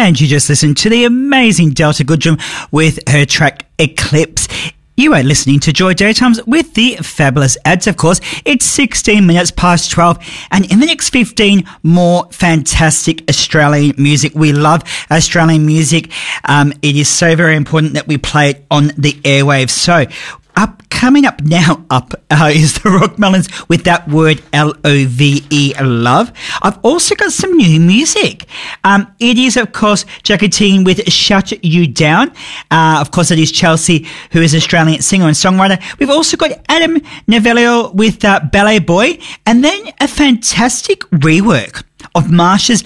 And you just listened to the amazing Delta Goodrum with her track Eclipse. You are listening to Joy Daytimes with the fabulous ads, of course. It's 16 minutes past 12, and in the next 15, more fantastic Australian music. We love Australian music. It is so very important that we play it on the airwaves. So, coming up now is the Rockmelons with that word L-O-V-E, love. I've also got some new music. It is, of course, Jacqueline with Shut You Down. Of course, it is Chelsea, who is an Australian singer and songwriter. We've also got Adam Novello with Ballet Boy, and then a fantastic rework of Marsha's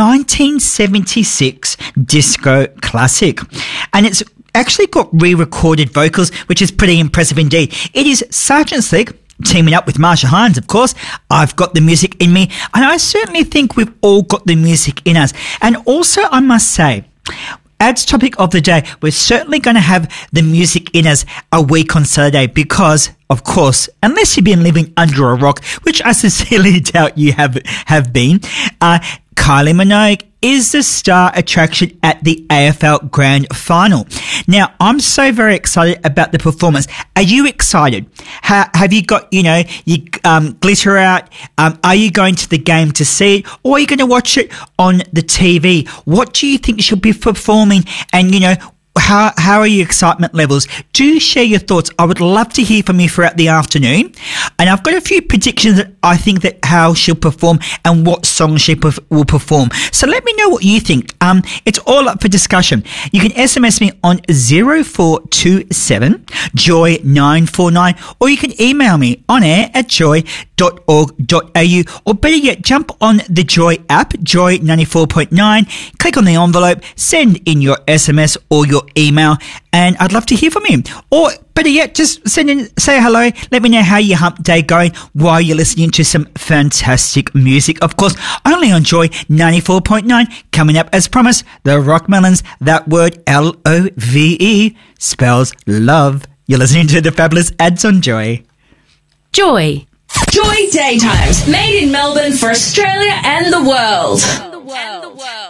1976 disco classic. And it's actually got re-recorded vocals, which is pretty impressive indeed. It is Sergeant Slick teaming up with Marsha Hines, of course. I've got the music in me, and I certainly think we've all got the music in us. And also, I must say, as topic of the day, we're certainly going to have the music in us a week on Saturday because, of course, unless you've been living under a rock, which I sincerely doubt you have been, Kylie Minogue is the star attraction at the AFL Grand Final. Now, I'm so very excited about the performance. Are you excited? Have you got, your glitter out? Are you going to the game to see it? Or are you going to watch it on the TV? What do you think she'll be performing? And, how are your excitement levels? Do share your thoughts. I would love to hear from you throughout the afternoon. And I've got a few predictions that I think that how she'll perform and what song she will perform. So let me know what you think. It's all up for discussion. You can SMS me on 0427 Joy 949, or you can email me on air at joy.org.au, or better yet, jump on the Joy app, Joy 94.9, click on the envelope, send in your SMS or your email, and I'd love to hear from you. Or better yet, just send in, say hello, let me know how your hump day going while you're listening to some fantastic music. Of course, only on Joy 94.9. Coming up as promised, the Rockmelons. That word L-O-V-E spells love. You're listening to the fabulous ads on Joy. Joy Daytimes, made in Melbourne for Australia and the world.